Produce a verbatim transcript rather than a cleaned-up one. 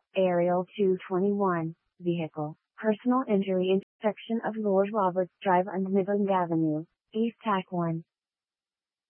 Aerial two twenty-one, Vehicle, Personal Injury Intersection of Lord Roberts Drive and Midland Avenue, East Tack one.